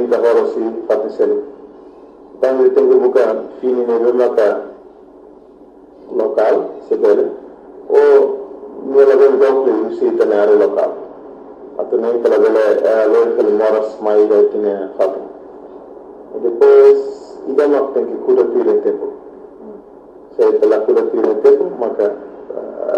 ka horosi fatisel tangi tengu buka fini ne remaka local sebele o nela ben dokle usi tanare local atau nem kala bele local kala moras mai da tine fatu depois ida mak tenki kuda tire tempo saya telah kuda tire tempo maka